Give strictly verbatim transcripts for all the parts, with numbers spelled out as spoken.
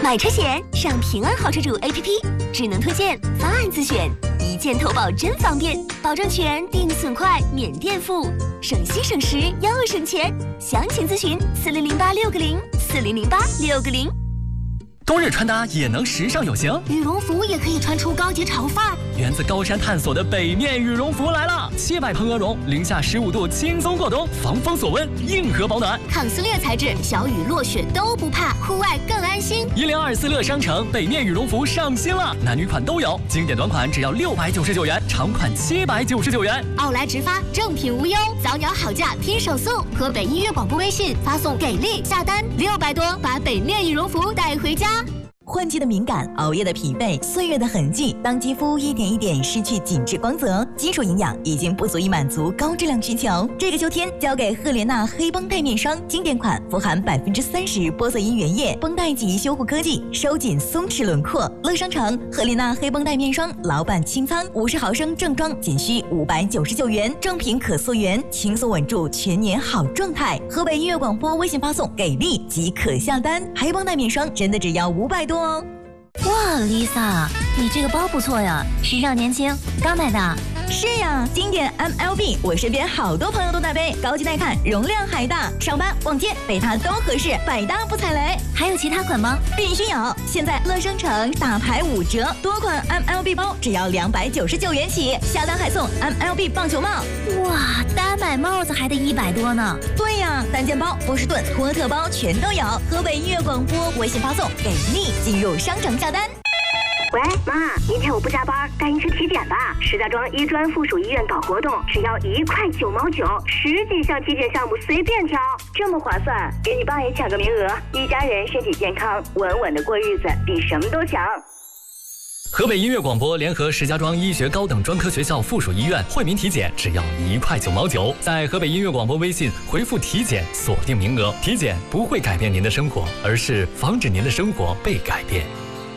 买车险上平安好车主 A P P， 智能推荐，方案自选，一键投保真方便，保证全，定损快，免垫付，省心省时又省钱。详情咨询四零零八六个零四零零八六个零。 冬日穿搭也能时尚有型， 羽绒服也可以穿出高级潮范儿。 源自高山探索的北面羽绒服来了，七百蓬鹅绒，零下十五度轻松过冬，防风锁温，硬核保暖， 抗撕裂材质，小雨落雪都不怕，户外更安心。 一零二四乐商城北面羽绒服上新了，男女款都有，经典短款只要六百九十九元，长款七百九十九元。 奥莱直发，正品无忧，早鸟好价拼手速。河北音乐广播微信发送给力下单六百多，把北面羽绒服带回家。 换季的敏感，熬夜的疲惫，岁月的痕迹，当肌肤一点一点失去紧致光泽，基础营养已经不足以满足高质量需求。这个秋天，交给赫莲娜黑绷带面霜，经典款，富含百分之三十玻色因原液，绷带级修护科技，收紧松弛轮廓。乐商城赫莲娜黑绷带面霜，老板清仓，五十毫升正装仅需五百九十九元，正品可溯源，轻松稳住全年好状态。河北音乐广播微信发送给力即可下单，黑绷带面霜真的只要五百多。 哇 ，Lisa， 你这个包不错呀，时尚年轻，刚买的。 是呀，经典 M L B， 我身边好多朋友都带背，高级耐看，容量还大，上班逛街背它都合适，百搭不踩雷。 还有其他款吗？ 必须有！现在乐商城大牌五折，多款 M L B 包只要两百九十九元起，下单还送 M L B 棒球帽。 哇，单买帽子还得一百多呢。 对呀，单肩包、波士顿、托特包全都有。河北音乐广播微信发送给力，进入商城下单。 喂，妈，明天我不加班，带你去体检吧。石家庄医专附属医院搞活动，只要一块九毛九，十几项体检项目随便挑，这么划算，给你爸也抢个名额。一家人身体健康，稳稳的过日子，比什么都强。 河北音乐广播联合石家庄医学高等专科学校附属医院惠民体检只要一块九毛九，在河北音乐广播微信回复体检锁定名额。体检不会改变您的生活，而是防止您的生活被改变。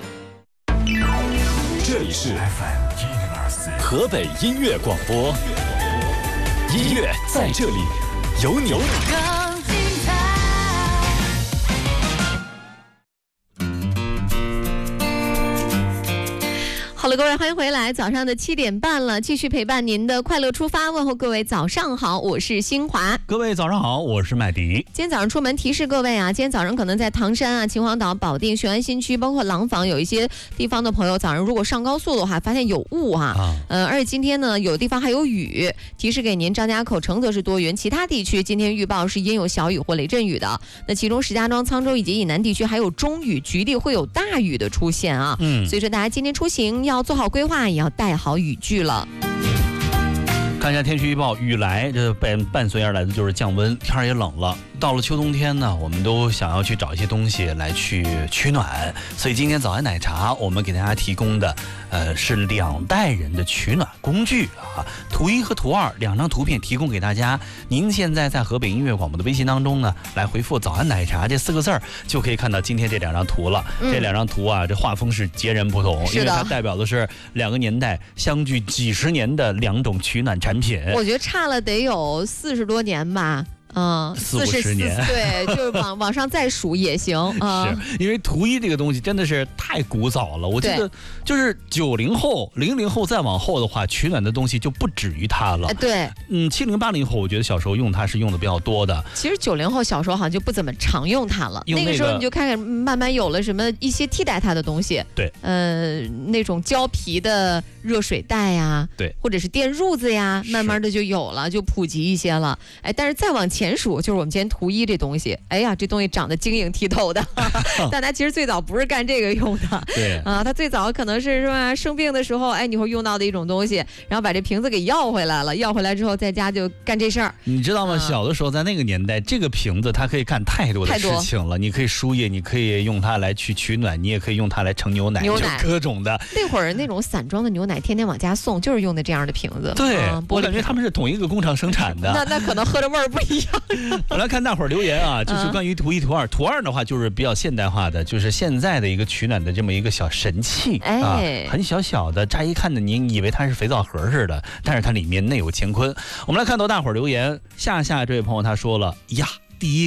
这里是 F M 河北音乐广播，音乐在这里，有你。 好了，各位，欢迎回来，早上的七点半了，继续陪伴您的快乐出发，问候各位早上好，我是新华。 各位早上好，我是麦迪。 今天早上出门提示各位啊，今天早上可能在唐山啊、秦皇岛、保定、雄安新区，包括廊坊有一些地方的朋友，早上如果上高速的话，发现有雾哈、啊，呃，而且今天呢，有的地方还有雨，提示给您张家口、承德是多云，其他地区今天预报是阴有小雨或雷阵雨的。那其中石家庄、沧州以及以南地区还有中雨，局地会有大雨的出现啊。嗯，所以说大家今天出行要做好规划，也要带好雨具了。 看一下天气预报，雨来，这伴伴随而来的就是降温，天也冷了。到了秋冬天呢，我们都想要去找一些东西来去取暖，所以今天早安奶茶我们给大家提供的，呃，是两代人的取暖工具啊。图一和图二两张图片提供给大家。您现在在河北音乐广播的微信当中呢，来回复早安奶茶这四个字儿，就可以看到今天这两张图了。嗯、这两张图啊，这画风是截然不同，因为它代表的是两个年代相距几十年的两种取暖产品。 我觉得差了得有四十多年吧。嗯， 四五十年， 对，就是往往上再数也行啊。 是因为图一这个东西真的是太古早了，我记得就是九零后、零零后再往后的话，取暖的东西就不止于它了。 对， 嗯，七零八零后，我觉得小时候用它是用的比较多的。 其实九零后小时候好像就不怎么常用它了， 那个、 那个时候你就看看，慢慢有了什么一些替代它的东西。 对， 呃，那种胶皮的热水袋呀， 对， 或者是电褥子呀，慢慢的就有了，就普及一些了。哎，但是再往前数，就是我们今天图一这东西，哎呀，这东西长得晶莹剔透的，但它其实最早不是干这个用的。 对啊，它最早可能是是吧，生病的时候，哎，你会用到的一种东西，然后把这瓶子给要回来了，要回来之后在家就干这事儿。 你知道吗？啊、小的时候在那个年代，这个瓶子它可以干太多的事情了。你可以输液，你可以用它来去取暖，你也可以用它来盛牛奶， 牛奶就各种的。 那会儿那种散装的牛奶，天天往家送，就是用的这样的瓶子。 对， 啊、 我感觉他们是同一个工厂生产的。 那那可能喝的味儿不一样。 我来看大伙儿留言啊，就是关于图一图二。图二的话就是比较现代化的，就是现在的一个取暖的这么一个小神器、 哎、 啊，很小小的，乍一看的您以为它是肥皂盒似的，但是它里面内有乾坤。我们来看到大伙儿留言，夏夏这位朋友他说了呀，第一个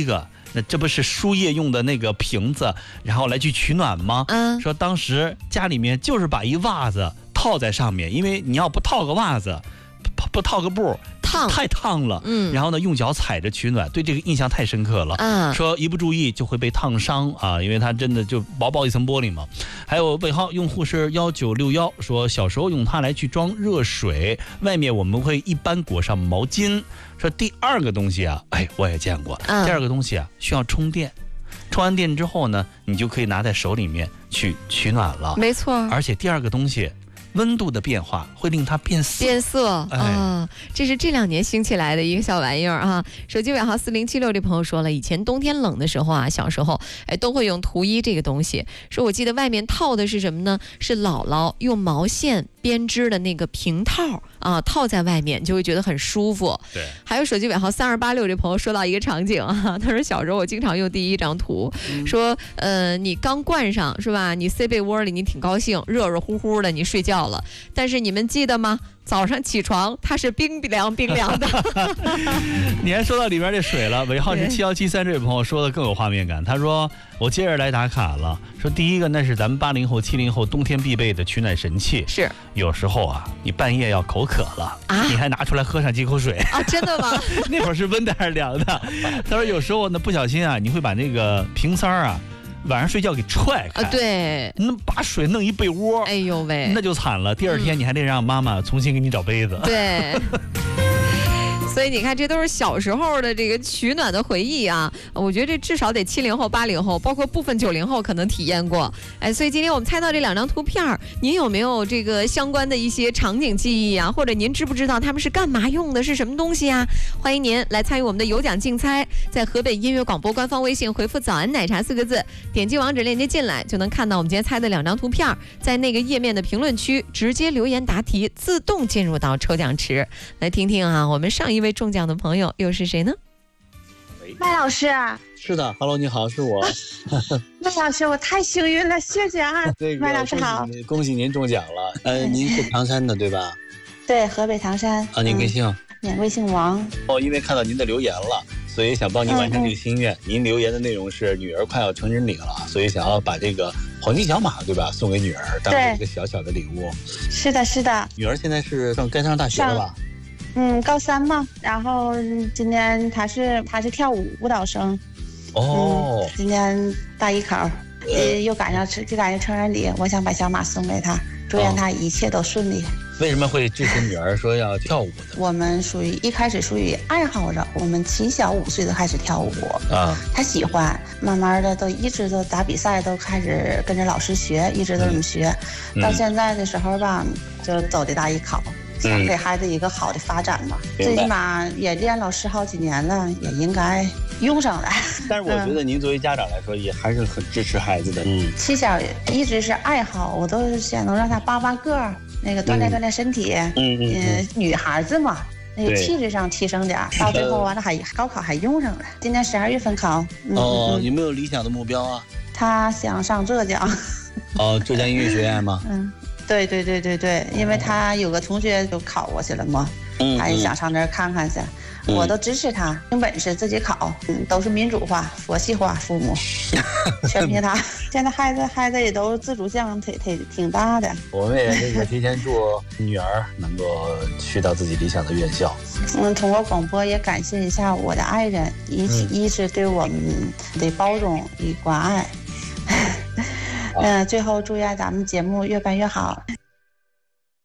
那这不是输液用的那个瓶子，然后来去取暖吗？嗯，说当时家里面就是把一袜子套在上面，因为你要不套个袜子，不不套个布， 烫太烫了。嗯，然后呢，用脚踩着取暖，对这个印象太深刻了。嗯，说一不注意就会被烫伤啊，因为它真的就薄薄一层玻璃嘛。还有尾号用户是幺九六幺，说小时候用它来去装热水，外面我们会一般裹上毛巾。说第二个东西啊，哎，我也见过。嗯、第二个东西啊，需要充电，充完电之后呢，你就可以拿在手里面去取暖了。 没错。 而且第二个东西，温度的变化会令它变色。 变色啊、哎哦，这是这两年兴起来的一个小玩意儿啊。手机尾号四零七六这朋友说了，以前冬天冷的时候啊，小时候哎都会用涂衣这个东西。说我记得外面套的是什么呢？是姥姥用毛线编织的那个平套啊，套在外面就会觉得很舒服。 对。 还有手机尾号三二八六这朋友说到一个场景啊，他说小时候我经常用第一张图，嗯、说呃你刚灌上是吧？你塞被窝里你挺高兴，热热乎乎的你睡觉了，但是你们记得吗？早上起床它是冰凉冰凉的。 你还说到里边这水了，尾号是七幺七三这位朋友说的更有画面感。他说我接着来打卡了，说第一个那是咱们八零后七零后冬天必备的取暖神器。 是有时候啊你半夜要口渴了啊，你还拿出来喝上几口水啊？真的吗？ 那会儿是温的还是凉的？他说有时候呢不小心啊你会把那个瓶塞啊晚上睡觉给踹开啊， 对， 那把水弄一被窝， 哎呦喂， 那就惨了。第二天你还得让妈妈重新给你找杯子。 对。所以你看，这都是小时候的这个取暖的回忆啊！我觉得这至少得七零后、八零后，包括部分九零后可能体验过。哎，所以今天我们猜到这两张图片，您有没有这个相关的一些场景记忆啊？或者您知不知道他们是干嘛用的，是什么东西啊？欢迎您来参与我们的有奖竞猜，在河北音乐广播官方微信回复“早安奶茶”四个字，点击网址链接进来，就能看到我们今天猜的两张图片，在那个页面的评论区直接留言答题，自动进入到抽奖池。来听听啊，我们上一。一位中奖的朋友又是谁呢？ 麦老师。 是的 ，Hello， 你好，是我。 麦老师，我太幸运了，谢谢啊！ 这个、 麦老师好， 恭喜, 恭喜您中奖了。呃，您是唐山的对吧？ 对，河北唐山。 啊，您贵姓？ 免贵姓王。 哦，因为看到您的留言了，所以想帮您完成这个心愿。嗯嗯、您留言的内容是女儿快要成人礼了，所以想要把这个黄金小马对吧送给女儿，当成一个小小的礼物。 是的，是的。 女儿现在是上该上大学了吧？ 嗯，高三嘛，然后今年他是他是跳舞舞蹈生， 哦、 嗯，今年大一考，呃，又赶上就赶上成人礼，我想把小马送给他，祝愿他一切都顺利。哦、 为什么会支持女儿说要跳舞的？ 我们属于一开始属于爱好者，我们从小五岁就开始跳舞啊，他喜欢，慢慢的都一直都打比赛，都开始跟着老师学，一直都这么学，嗯、到现在的时候吧，就走的大一考。想给孩子一个好的发展嘛，嗯、最起码也练了十好几年了，也应该用上来。 但是我觉得您作为家长来说，也还是很支持孩子的。嗯， 从小一直是爱好，我都是想能让他拔拔个儿，那个锻炼锻炼身体。嗯嗯, 嗯, 嗯，女孩子嘛，那个气质上提升点，到最后完了还高考还用上了。今年十二月份考。 嗯、哦，有没有理想的目标啊？ 他想上浙江。 哦，浙江音乐学院吗？ 嗯。对对对对对，因为他有个同学就考过去了嘛，嗯、他也想上那儿看看去，嗯、我都支持他，凭本事自己考，嗯，都是民主化、佛系化，父母全凭他。现在孩子孩子也都自主性挺挺挺大的。 我们也这个提前祝女儿能够去到自己理想的院校。 嗯，通过广播也感谢一下我的爱人，一直、嗯、一直对我们的包容与关爱。嗯，最后祝愿咱们节目越办越好。